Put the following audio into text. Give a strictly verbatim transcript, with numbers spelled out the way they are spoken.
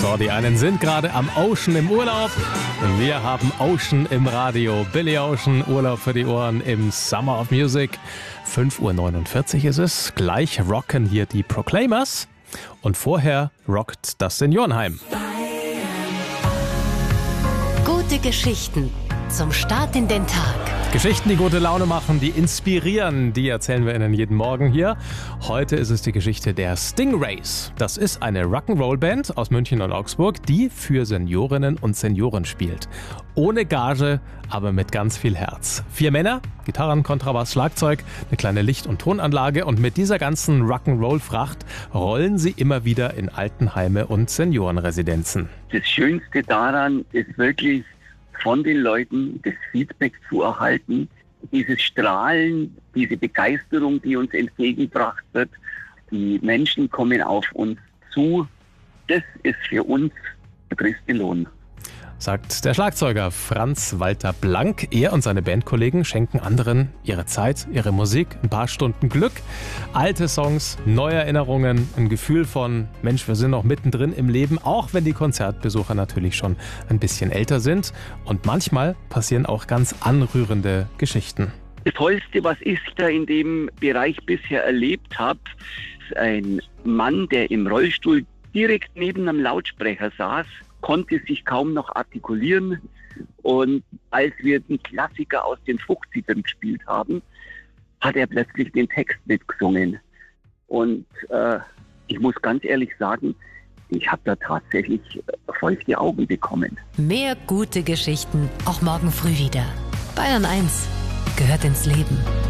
So, die einen sind gerade am Ocean im Urlaub und wir haben Ocean im Radio. Billy Ocean, Urlaub für die Ohren im Summer of Music. fünf Uhr neunundvierzig ist es. Gleich rocken hier die Proclaimers und vorher rockt das Seniorenheim. Gute Geschichten zum Start in den Tag. Geschichten, die gute Laune machen, die inspirieren, die erzählen wir Ihnen jeden Morgen hier. Heute ist es die Geschichte der Stingrays. Das ist eine Rock'n'Roll-Band aus München und Augsburg, die für Seniorinnen und Senioren spielt. Ohne Gage, aber mit ganz viel Herz. Vier Männer, Gitarren, Kontrabass, Schlagzeug, eine kleine Licht- und Tonanlage und mit dieser ganzen Rock'n'Roll-Fracht rollen sie immer wieder in Altenheime und Seniorenresidenzen. Das Schönste daran ist wirklich, von den Leuten das Feedback zu erhalten, dieses Strahlen, diese Begeisterung, die uns entgegengebracht wird. Die Menschen kommen auf uns zu. Das ist für uns der größte Lohn. Sagt der Schlagzeuger Franz Walter Blank. Er und seine Bandkollegen schenken anderen ihre Zeit, ihre Musik, ein paar Stunden Glück. Alte Songs, neue Erinnerungen, ein Gefühl von, Mensch, wir sind noch mittendrin im Leben, auch wenn die Konzertbesucher natürlich schon ein bisschen älter sind. Und manchmal passieren auch ganz anrührende Geschichten. Das Tollste, was ich da in dem Bereich bisher erlebt habe, ist ein Mann, der im Rollstuhl direkt neben einem Lautsprecher saß, konnte sich kaum noch artikulieren, und als wir den Klassiker aus den fünfzigern gespielt haben, hat er plötzlich den Text mitgesungen. Und äh, ich muss ganz ehrlich sagen, ich habe da tatsächlich feuchte Augen bekommen. Mehr gute Geschichten auch morgen früh wieder. Bayern eins gehört ins Leben.